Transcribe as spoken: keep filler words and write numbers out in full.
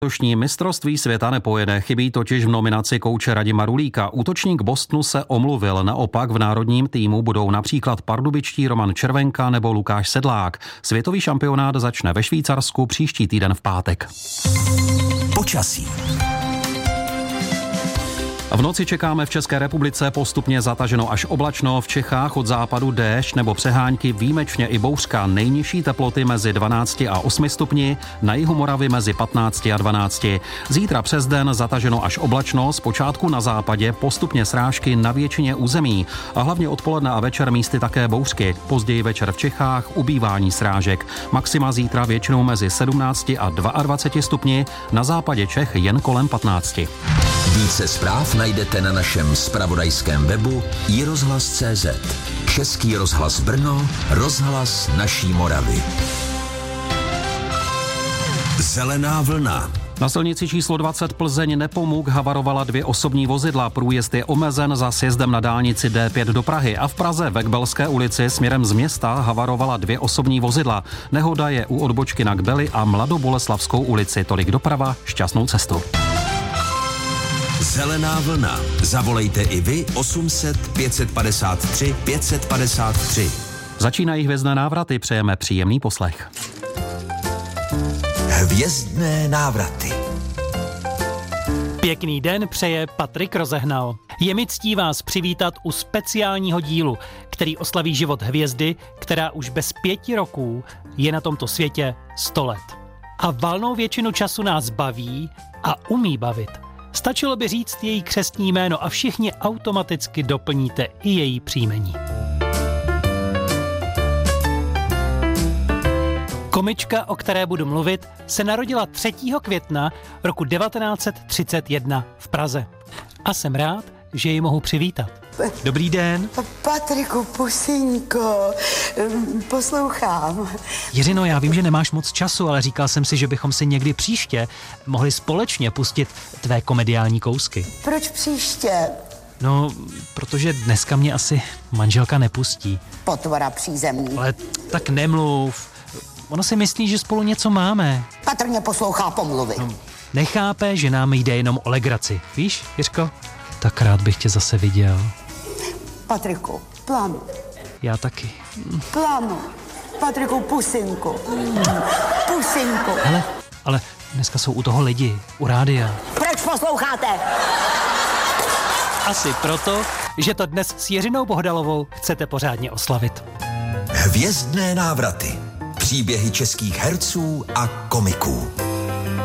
Letošní mistrovství světa nepojede, chybí totiž v nominaci kouče Radima Rulíka. Útočník Bostonu se omluvil, naopak v národním týmu budou například pardubičtí Roman Červenka nebo Lukáš Sedlák. Světový šampionát začne ve Švýcarsku příští týden v pátek. Počasí. V noci čekáme v České republice postupně zataženo až oblačno, v Čechách od západu déšť nebo přehánky, výjimečně i bouřka, nejnižší teploty mezi dvanácti a osmi stupni, na jihu Moravy mezi patnácti a dvanácti. Zítra přes den zataženo až oblačno, zpočátku na západě, postupně srážky na většině území a hlavně odpoledne a večer místy také bouřky. Později večer v Čechách ubývání srážek. Maxima zítra většinou mezi sedmnácti a dvaceti dvěma stupni, na západě Čech jen kolem patnácti. Více zpráv najdete na našem zpravodajském webu i rozhlas tečka cé zet. Český rozhlas Brno, rozhlas naší Moravy. Zelená vlna. Na silnici číslo dvacet Plzeň Nepomuk havarovala dvě osobní vozidla. Průjezd je omezen za sjezdem na dálnici D pět do Prahy a v Praze ve Kbelské ulici směrem z města havarovala dvě osobní vozidla. Nehoda je u odbočky na Kbeli a Mladoboleslavskou ulici. Tolik doprava, šťastnou cestu. Zelená vlna. Zavolejte i vy osm set pět set padesát tři pět set padesát tři. Začínají hvězdné návraty, přejeme příjemný poslech. Hvězdné návraty. Pěkný den přeje Patrik Rozehnal. Je mi ctí vás přivítat u speciálního dílu, který oslaví život hvězdy, která už bez pěti roků je na tomto světě sto let. A valnou většinu času nás baví a umí bavit. Stačilo by říct její křestní jméno a všichni automaticky doplníte i její příjmení. Komička, o které budu mluvit, se narodila třetího května roku devatenáct set třicet jedna v Praze. A jsem rád, že ji mohu přivítat. Dobrý den. Patriku, pusinko, poslouchám. Jiřino, já vím, že nemáš moc času, ale říkal jsem si, že bychom si někdy příště mohli společně pustit tvé komediální kousky. Proč příště? No, protože dneska mě asi manželka nepustí. Potvora přízemní. Ale tak nemluv. Ona si myslí, že spolu něco máme. Patrně poslouchá pomluvy. No, nechápe, že nám jde jenom o legraci. Víš, Jiřko? Tak rád bych tě zase viděl. Patriku, plánu. Já taky. Plánu. Patriku, pusinku. Pusinku. Hele, ale dneska jsou u toho lidi, u rádia. Proč posloucháte? Asi proto, že to dnes s Jiřinou Bohdalovou chcete pořádně oslavit. Hvězdné návraty. Příběhy českých herců a komiků.